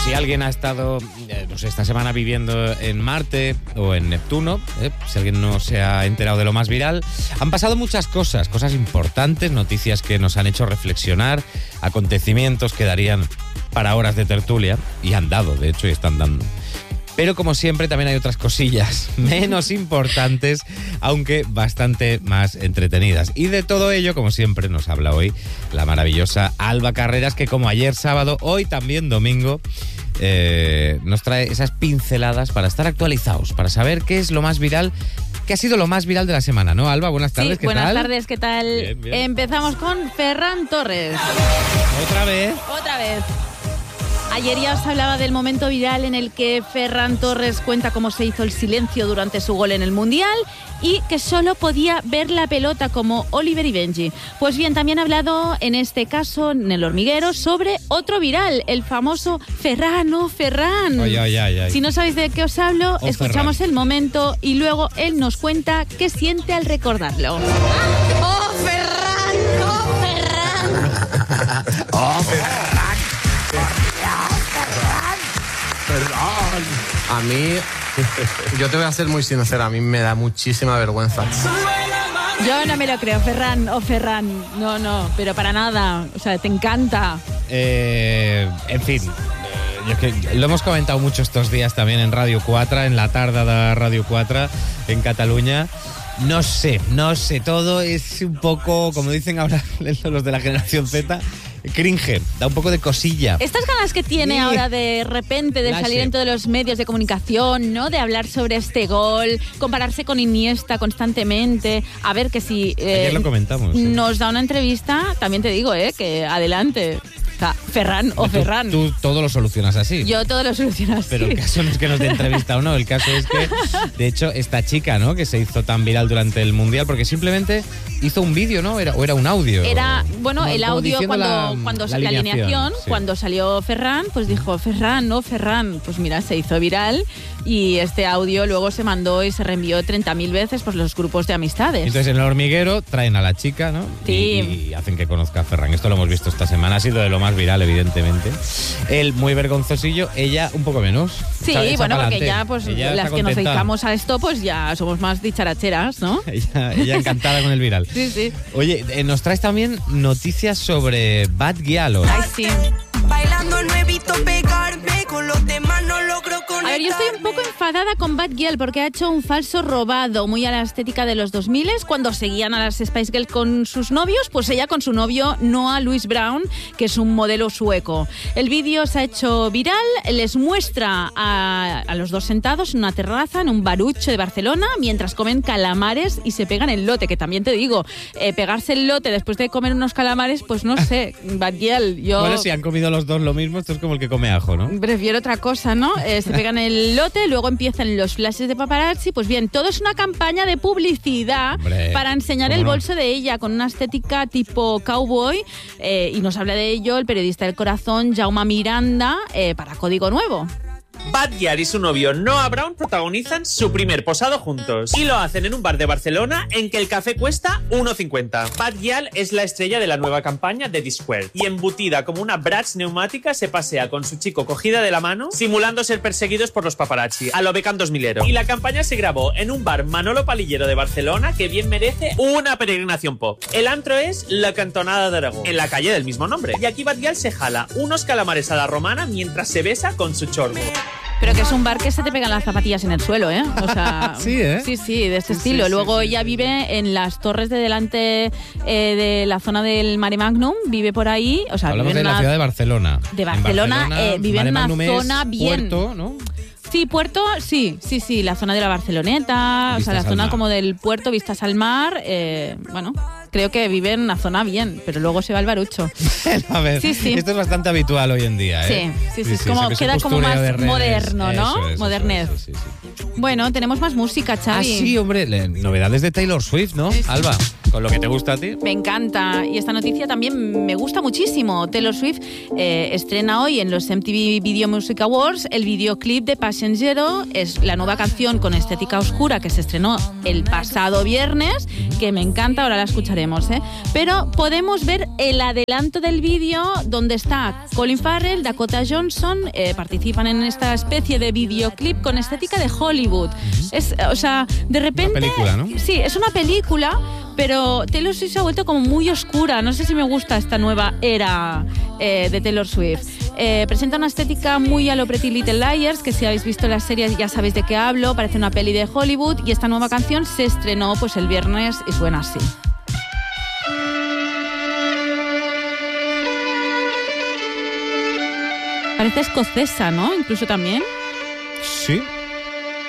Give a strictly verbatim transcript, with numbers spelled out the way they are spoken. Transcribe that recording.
Si alguien ha estado eh, no sé, esta semana viviendo en Marte o en Neptuno, eh, si alguien no se ha enterado de lo más viral, han pasado muchas cosas, cosas importantes, noticias que nos han hecho reflexionar, acontecimientos que darían para horas de tertulia, y han dado, de hecho, y están dando. Pero como siempre también hay otras cosillas menos importantes, aunque bastante más entretenidas. Y de todo ello, como siempre, nos habla hoy la maravillosa Alba Carreras, que como ayer sábado, hoy también domingo, eh, nos trae esas pinceladas para estar actualizados, para saber qué es lo más viral, qué ha sido lo más viral de la semana, ¿no, Alba? Buenas tardes, sí, ¿qué buenas tal? Buenas tardes, ¿qué tal? Bien, bien. Empezamos con Ferran Torres. ¿Otra vez? Otra vez. Ayer ya os hablaba del momento viral en el que Ferran Torres cuenta cómo se hizo el silencio durante su gol en el Mundial y que solo podía ver la pelota como Oliver y Benji. Pues bien, también ha hablado en este caso, en El Hormiguero, sobre otro viral, el famoso Ferran, oh Ferran. Ay, ay, ay, ay. Si no sabéis de qué os hablo, Oh, escuchamos Ferran. el momento y luego él nos cuenta qué siente al recordarlo. ¡Oh, Ferran! ¡Oh, Ferran! ¡Oh, Ferran! Perdón. A mí, yo te voy a ser muy sincero, a mí me da muchísima vergüenza. Yo no me lo creo, Ferran, o oh, Ferran, no, no, pero para nada, o sea, te encanta. Eh, en fin, eh, yo que, lo hemos comentado mucho estos días también en Radio cuatro, en la tarde de Radio cuatro en Cataluña. No sé, no sé, todo es un poco, como dicen ahora los de la generación Z, cringe, da un poco de cosilla. Estas ganas que tiene Sí. ahora de repente de Flashe. salir en todos los medios de comunicación, ¿no? De hablar sobre este gol, compararse con Iniesta constantemente, a ver que si eh, Ayer lo comentamos. ¿eh? nos da una entrevista, también te digo, ¿eh? Que adelante. O sea, Ferran o Tú- Ferran. Tú, todo lo solucionas así. Yo todo lo soluciono así. Pero el caso no es que nos dé entrevista o no, el caso es que, de hecho, esta chica, ¿no? Que se hizo tan viral durante el Mundial, porque simplemente hizo un vídeo, ¿no? Era, o era un audio. Era, bueno, Como- el como audio diciendo cuando, la, cuando la la alineación, sí. cuando salió Ferran, pues dijo, Ferran, no, Ferran. Pues mira, se hizo viral y este audio luego se mandó y se reenvió treinta mil veces por los grupos de amistades. Entonces en El Hormiguero traen a la chica, ¿no? Sí. Y, y hacen que conozca a Ferran. Esto lo hemos visto esta semana, ha sido de lo más viral, evidentemente. Él muy vergonzosillo, ella un poco menos. Sí, Echa- echa bueno, porque pa'lante. ya pues Ella las está que nos contenta. dedicamos a esto, pues ya somos más dicharacheras, ¿no? Ella, ella encantada con el viral. Sí, sí. Oye, eh, nos traes también noticias sobre Bad Gyal hoy. Ay, sí. Bailando no evito pegarme, con los demás no logro conectarme. A ver, yo estoy un poco enfadada con Bad Gyal porque ha hecho un falso robado muy a la estética de los dos mil cuando seguían a las Spice Girls con sus novios, pues ella con su novio Noah Louis Brown, que es un modelo sueco. El vídeo se ha hecho viral, les muestra a, a los dos sentados en una terraza, en un barucho de Barcelona, mientras comen calamares y se pegan el lote, que también te digo, eh, pegarse el lote después de comer unos calamares, pues no sé, Bad Gyal, yo... Bueno, si han comido los dos lo mismo, esto es como el que come ajo, ¿no? Prefiero otra cosa, ¿no? Eh, se pegan el lote, luego empiezan los flashes de paparazzi. Pues bien, todo es una campaña de publicidad Hombre, para enseñar ¿cómo el no? bolso de ella con una estética tipo cowboy. Eh, y nos habla de ello el periodista del corazón, Jaume Miranda, eh, para Código Nuevo. Bad Gyal y su novio Noah Brown protagonizan su primer posado juntos y lo hacen en un bar de Barcelona en que el café cuesta uno cincuenta. Bad Gyal es la estrella de la nueva campaña de Discord y embutida como una Bratz neumática se pasea con su chico cogida de la mano simulando ser perseguidos por los paparazzi a lo Beckham dos milero. Y la campaña se grabó en un bar Manolo Palillero de Barcelona que bien merece una peregrinación pop. El antro es La Cantonada de Aragó, en la calle del mismo nombre. Y aquí Bad Gyal se jala unos calamares a la romana mientras se besa con su chorbo. Pero que es un bar que se te pegan las zapatillas en el suelo, ¿eh? O sea, Sí, ¿eh? Sí, sí, de este Sí, estilo. sí, sí, Luego sí, ella sí. vive en las torres de delante eh, de la zona del Mare Magnum, vive por ahí. O sea, Hablamos vive de en la una- ciudad de Barcelona. de En Barcelona, eh, vive en Mare una Magnum es zona bien. Puerto, ¿no? Sí, puerto, sí, sí, sí, la zona de la Barceloneta, o Vistas sea, la al zona mar. como del puerto, vistas al mar, eh, bueno, creo que vive en una zona bien, pero luego se va al barucho. A ver, Sí, sí. esto es bastante habitual hoy en día, ¿eh? Sí, sí, sí, es como- eso que es un queda como postureo más de redes. moderno, ¿no? Eso es, eso Modernez. es, sí, sí, sí. Bueno, tenemos más música, Ah, Xavi. sí, hombre, le- novedades de Taylor Swift, ¿no? Sí, sí. Alba, con lo que te gusta a ti. Me encanta. Y esta noticia también me gusta muchísimo. Taylor Swift eh, estrena hoy en los M T V Video Music Awards el videoclip de Passenger. Es la nueva canción con estética oscura que se estrenó el pasado viernes, que me encanta, ahora la escucharemos, ¿eh? Pero podemos ver el adelanto del vídeo donde está Colin Farrell, Dakota Johnson, eh, participan en esta especie de videoclip con estética de Hollywood. Es, o sea, de repente... Una película, ¿no? Sí, es una película, pero Taylor Swift se ha vuelto como muy oscura. No sé si me gusta esta nueva era eh, de Taylor Swift. Eh, presenta una estética muy a lo Pretty Little Liars, que si habéis visto la serie ya sabéis de qué hablo, parece una peli de Hollywood, y esta nueva canción se estrenó pues el viernes y suena así. Parece escocesa, ¿no? Incluso también. Sí.